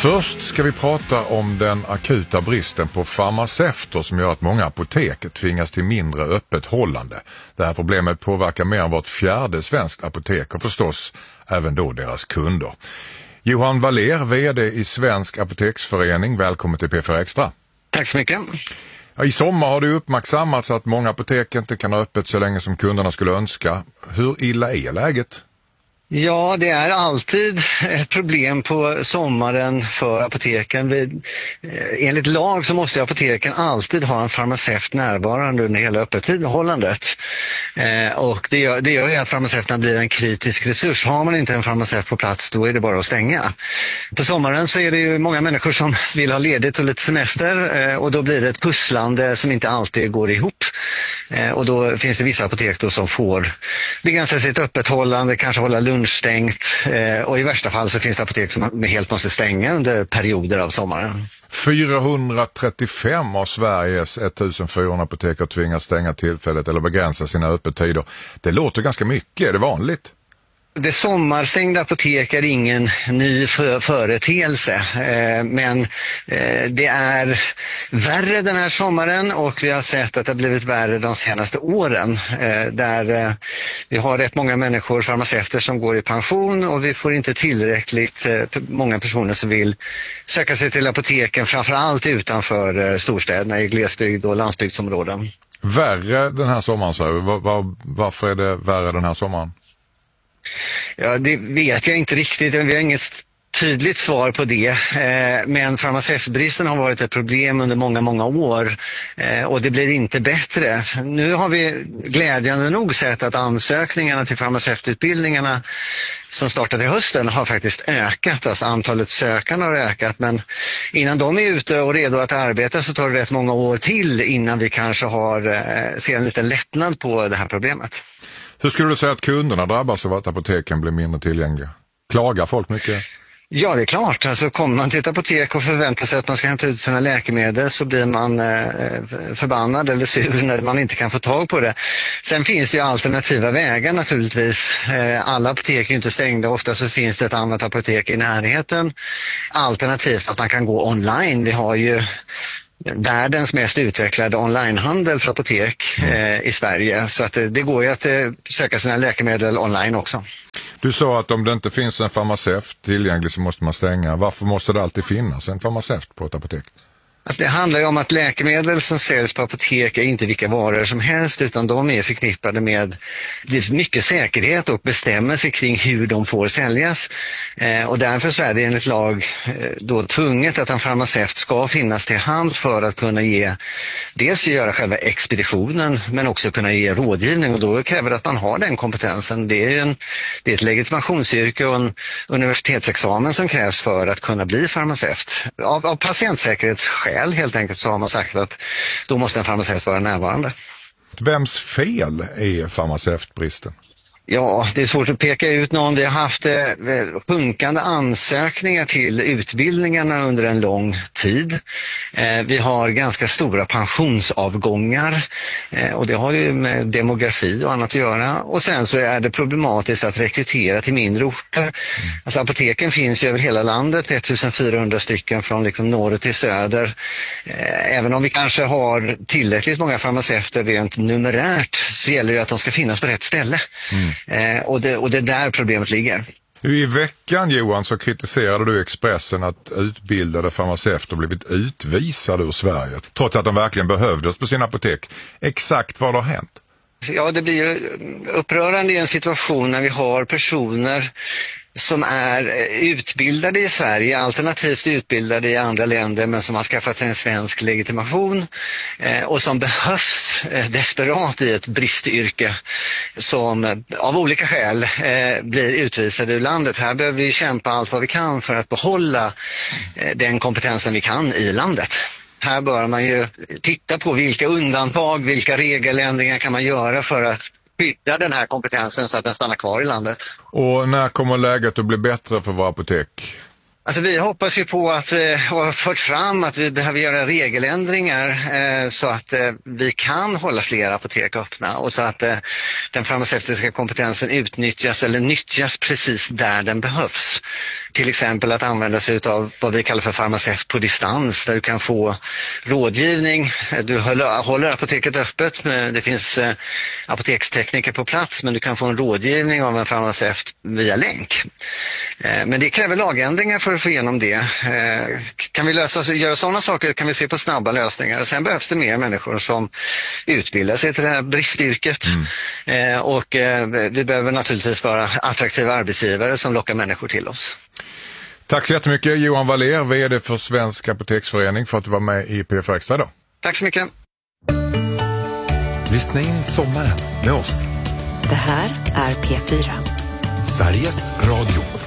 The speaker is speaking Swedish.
Först ska vi prata om den akuta bristen på farmaceuter som gör att många apotek tvingas till mindre öppethållande. Det här problemet påverkar mer än vart fjärde svenskt apotek och förstås även då deras kunder. Johan Waller, vd i Svensk Apoteksförening, välkommen till P4 Extra. Tack så mycket. I sommar har det uppmärksammats att många apotek inte kan ha öppet så länge som kunderna skulle önska. Hur illa är läget? Ja, det är alltid ett problem på sommaren för apoteken. Enligt lag så måste apoteken alltid ha en farmaceut närvarande under hela öppethållandet. Och det gör ju att farmaceuterna blir en kritisk resurs. Har man inte en farmaceut på plats, då är det bara att stänga. På sommaren så är det ju många människor som vill ha ledigt och lite semester, och då blir det ett pusslande som inte alltid går ihop. Och då finns det vissa apotek då som får begränsa sitt öppethållande, kanske hålla lunchstängt, och i värsta fall så finns det apotek som helt måste stänga under perioder av sommaren. 435 av Sveriges 1400 apotek har tvingats stänga tillfället eller begränsa sina öppettider. Det låter ganska mycket, är det vanligt? Det sommarstängda apotek är ingen ny företeelse, men det är värre den här sommaren, och vi har sett att det har blivit värre de senaste åren, där vi har rätt många människor, farmaceuter, som går i pension, och vi får inte tillräckligt många personer som vill söka sig till apoteken, framförallt utanför storstäderna i glesbygd och landsbygdsområden. Värre den här sommaren, så varför är det värre den här sommaren? Ja, det vet jag inte riktigt. Vi har inget tydligt svar på det. Men farmaceutbristen har varit ett problem under många år, och det blir inte bättre. Nu har vi glädjande nog sett att ansökningarna till farmaceututbildningarna som startade i hösten har faktiskt ökat. Alltså antalet sökande har ökat, men innan de är ute och redo att arbeta så tar det rätt många år till innan vi kanske ser en liten lättnad på det här problemet. Hur skulle du säga att kunderna drabbas av att apoteken blir mindre tillgängliga? Klagar folk mycket? Ja, det är klart. Alltså, kommer man till ett apotek och förväntar sig att man ska hämta ut sina läkemedel, så blir man förbannad eller sur när man inte kan få tag på det. Sen finns det ju alternativa vägar naturligtvis. Alla apotek är inte stängda. Ofta så finns det ett annat apotek i närheten. Alternativt att man kan gå online. Vi har ju världens mest utvecklade onlinehandel för apotek i Sverige. Så att det går ju att söka sina läkemedel online också. Du sa att om det inte finns en farmaceut tillgänglig så måste man stänga. Varför måste det alltid finnas en farmaceut på ett apotek? Alltså det handlar ju om att läkemedel som säljs på apotek är inte vilka varor som helst, utan de är förknippade med mycket säkerhet och bestämmelser kring hur de får säljas. Och därför så är det enligt lag då tvunget att en farmaceut ska finnas till hand för att kunna dels göra själva expeditionen, men också kunna ge rådgivning, och då kräver det att man har den kompetensen. Det är ett legitimationsyrke och en universitetsexamen som krävs för att kunna bli farmaceut. Av patientsäkerhetsskäl helt enkelt så har man sagt att då måste en farmaceut vara närvarande. Vems fel är farmaceutbristen? Ja, det är svårt att peka ut någon. Vi har haft sjunkande ansökningar till utbildningarna under en lång tid. Vi har ganska stora pensionsavgångar, och det har ju med demografi och annat att göra. Och sen så är det problematiskt att rekrytera till mindre orter. Alltså apoteken finns ju över hela landet, 1400 stycken från liksom norr till söder. Även om vi kanske har tillräckligt många farmaceuter rent numerärt, så gäller det att de ska finnas på rätt ställe. Och det är där problemet ligger. I veckan, Johan, så kritiserade du Expressen att utbildade farmaceuter blivit utvisade ur Sverige, trots att de verkligen behövdes på sina apotek. Exakt vad har hänt? Ja, det blir ju upprörande i en situation när vi har personer som är utbildade i Sverige, alternativt utbildade i andra länder, men som har skaffat sig en svensk legitimation och som behövs desperat i ett bristyrke, som av olika skäl blir utvisade ur landet. Här behöver vi kämpa allt vad vi kan för att behålla den kompetensen vi kan i landet. Här bör man ju titta på vilka undantag, vilka regeländringar kan man göra för att skydda den här kompetensen så att den stannar kvar i landet. Och när kommer läget att bli bättre för våra apotek? Alltså vi hoppas ju på att ha fört fram att vi behöver göra regeländringar så att vi kan hålla fler apotek öppna och så att den farmaceutiska kompetensen utnyttjas eller nyttjas precis där den behövs. Till exempel att använda sig av vad vi kallar för farmaceut på distans där du kan få rådgivning. Du håller apoteket öppet, men det finns apotekstekniker på plats men du kan få en rådgivning av en farmaceut via länk. Men det kräver lagändringar för att få igenom det. Kan vi göra sådana saker kan vi se på snabba lösningar. Sen behövs det mer människor som utbildar sig till det här bristyrket. Och vi behöver naturligtvis vara attraktiva arbetsgivare som lockar människor till oss. Tack så jättemycket Johan Waller, vd för Svensk Apoteksförening, för att du var med i PFR Extra då. Tack så mycket. Lyssna in sommaren med oss. Det här är P4. Sveriges Radio.